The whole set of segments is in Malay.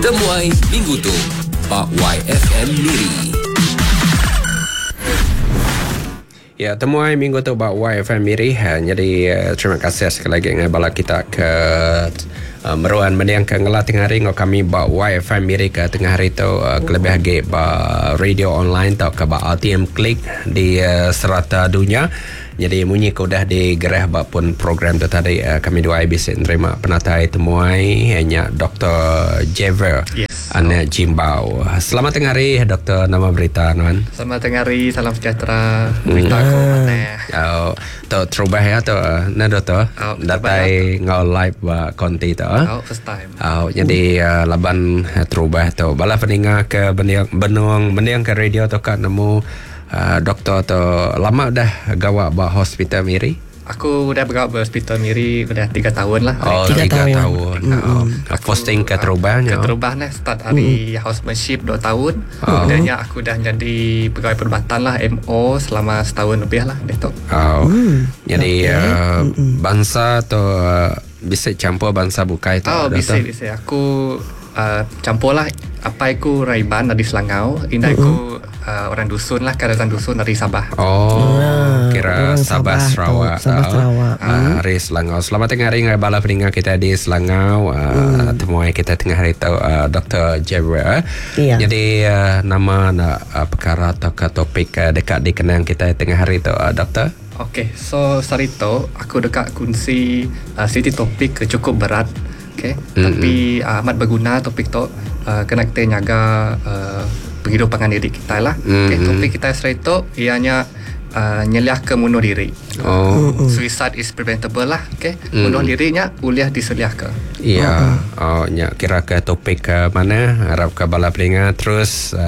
Temuai Minggu Tu Pak YFM Miri. Ya, temuai minggu tu Pak YFM Miri. Jadi terima kasih sekali lagi ngabala kita ke meruan mendiang ke ngelah tengah hari ngau kami Pak YFM Miri ke tengah hari tu kelebih lagi Pak radio online tau ke Pak RTM Klik di serata dunia. Jadi munyi ko dah digerah bak pun program tu tadi kami dua bisa terima penatai temuai hanya Dr. Javer. Anak Jimbau. Selamat tengah hari Doktor, nama berita Nuan. Selamat tengah hari, salam sejahtera. Berita aku mana? Tu terubah ya tu Doktor. Datai ngau live ba konti tu. First time. Jadi laban terubah tu. Bala peninga ke benung ke radio tu kan nemu Doktor tu lama dah gawak ba hospital Miri. Aku dah bergawak di hospital Miri dah 3 tahun lah. 3 tahun. Posting ke terubahnya. Terubah lah. Start hari housemanship 2 tahun. Kemudiannya aku dah jadi pegawai perubatan lah, MO selama setahun lebih lah. Jadi bangsa tu bisa campur bangsa bukai tu. Bisa. Aku campur lah. Apa aku Raiban dari Selangau, Indah aku orang dusun lah, kerajaan dusun dari Sabah. Kira Sabah Sarawak. Hari Selangau. Selamat tengah hari ngabala peninga kita di Selangau. Temuai kita tengah hari tu Dr. Javer. Jadi nama perkara atau topik dekat dikenang kita tengah hari tu Doktor. Okay, so hari tu aku dekat kunci siti topik cukup berat. Okay. Tapi amat berguna topik tu. Kena kita jaga penghidupan diri kita lah. Topik kita hari tu ianya nyeliah ke bunuh diri. Suicide is preventable lah. Bunuh dirinya boleh diseliah ke. Ya. Kira ke topik ke mana harap ke bala pelinga terus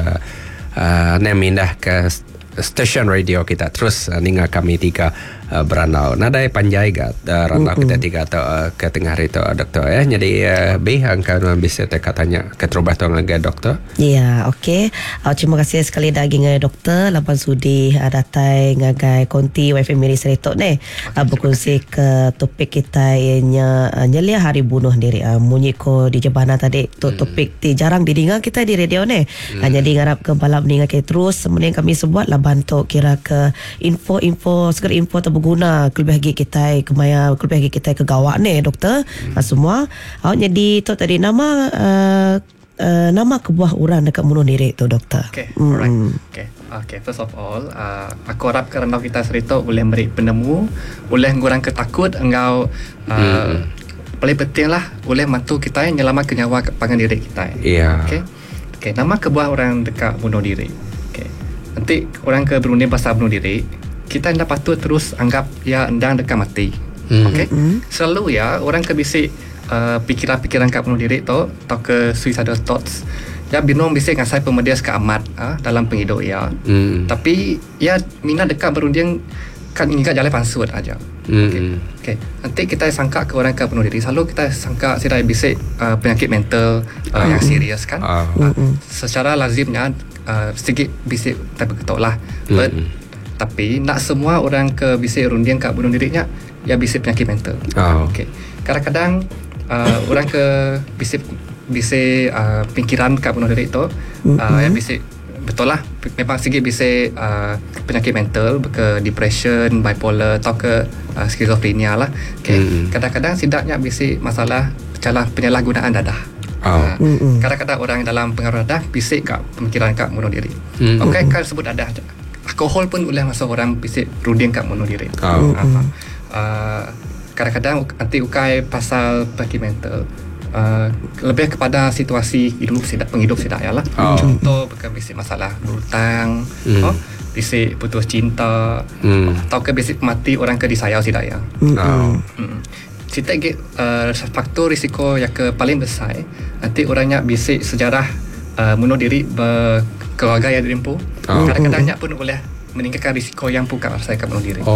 mindah ke stesen radio kita terus ninga kami tiga beranau nadai panjai gat ranau kita tiga atau ke tengah hari tu Doktor ya. Jadi behang kan bisa katanya ke terubah tu ngaga Doktor. Ya, okey. Terima kasih sekali lagi dengan Doktor lapan sudi datai ngagai konti YFM Miri Seretok ni berkongsi ke topik kita ianya nyeliah hari bunuh diri. Munyi ko di jebana tadi tu topik ti jarang didengar kita di radio ni. Jadi ngarap ke balap dengar ke terus semuanya kami sebuat laban tu kira ke info segera info guna kelebih lagi kita kemaya kelebih lagi kita ke gawak ni Doktor semua. Jadi tu tadi nama kebuah orang dekat bunuh diri tu Doktor. Alright. First of all aku harap kerana kita cerita boleh beri penemu, boleh ngurang ketakut engkau paling penting lah boleh bantu kita menyelamatkan nyawa pangan diri kita. Okay. Nama kebuah orang dekat bunuh diri. Nanti orang ke berunding pasal bunuh diri, kita anda patut terus anggap ya anda dekat mati. Selalu ya orang ke bisik pikiran-pikiran kat bunuh diri tu atau ke suicidal thoughts. Ya bingung bisik ngasai pemedias ke amat dalam penghidup ya. Tapi ya mina dekat berunding kan ingat jalan pansut aja. Okay. Nanti kita sangka ke orang ke bunuh diri, selalu kita sangka sira bisik penyakit mental yang serius kan. Secara lazimnya sedikit bisik tak betul lah. Tapi nak semua orang ke bisik rundian kat bunuh dirinya ya bisik penyakit mental. Okay. Kadang-kadang orang ke bisik pikiran kat bunuh diri tu ya bisik betul lah memang sikit bisik penyakit mental ke depression, bipolar atau ke skizofrenia lah. Okay. Kadang-kadang sidaknya bisik masalah penyalahgunaan dadah. Kadang-kadang orang dalam pengaruh dadah bisik kat pemikiran kat bunuh diri. Okay, kan sebut dadah alkohol pun boleh masuk orang bisik runding kat bunuh diri. Kadang-kadang nanti ukai pasal penyakit mental lebih kepada situasi penghidup sidak ya lah. Contoh bukan bisik masalah berhutang, bisik putus cinta, atau ke bisik mati orang ke disayau sidak ya. Kita faktor risiko yang ke paling besar nanti orangnya bisik sejarah bunuh diri berkeluarga yang dirimpu. Kadang-kadangnya pun boleh meningkatkan risiko yang bukan saya akan bunuh diri.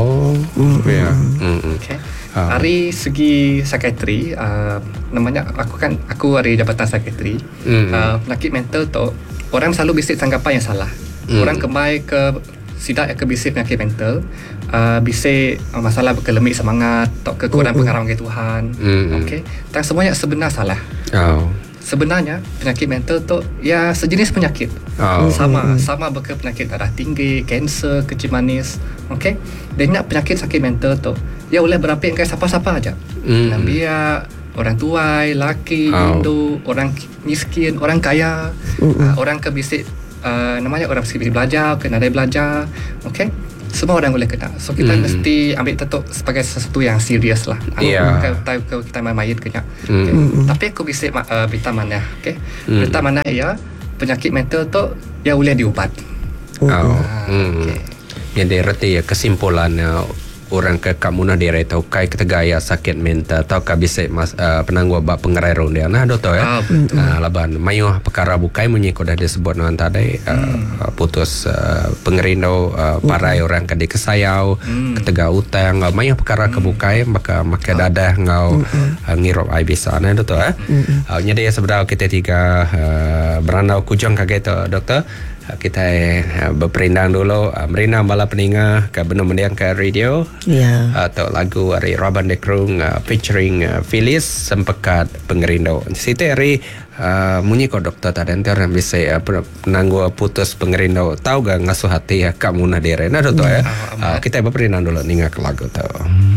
Okay. Dari segi psikiatri namanya aku ada jabatan psikiatri. Penyakit mental tu orang selalu bisik sanggapan yang salah. Orang kembali ke sidak yang ke bisik penyakit mental, bisik masalah berkelemik semangat atau kekurangan pengharapan ke Tuhan. Okay. Dan semuanya sebenar salah. sebenarnya penyakit mental tu ya sejenis penyakit. Sama bekas penyakit darah tinggi, kanser, kencing manis. Okey. Dan nak penyakit sakit mental tu ya boleh berapi dengan siapa-siapa aja. Nambia, orang tuai, laki, Hindu, orang miskin, orang kaya, orang kebisik namanya orang bisik belajar, kena belajar. Okey. Semua orang boleh kena. So kita mesti ambil tentu sebagai sesuatu yang serius lah. Kalau kita main kena. Okay. Tapi aku bisik berita mana? Okay. Berita mana ya penyakit mental tu ya boleh diubat. Okay. Yang direti ya kesimpulan orang ke kamu diri tahu kai ketegaya sakit mental atau ka bisa penangguh bab pengererong dia nah doktor ya laban mayu perkara bukai munyi ko dah disebut nan tadi putus pengerindo parai orang ka dikesayau ketega utang mayu perkara kebukai maka dadah ngau ngirop ai bisa nah doktor ya nyadi sebenarnya kita tiga berandau kujang kaget doktor kita berperindang dulu merina bala peninga ke benar mendiang ke radio atau lagu dari Robin Dekrung featuring Phyllis sempekat pengerindo situ hari munyi ko doktor tadi orang bisa penangguh putus pengerindo tahu gak ngasuh hati kamu nadire nah doktor ya kita berperindang dulu ninga ke lagu tahu.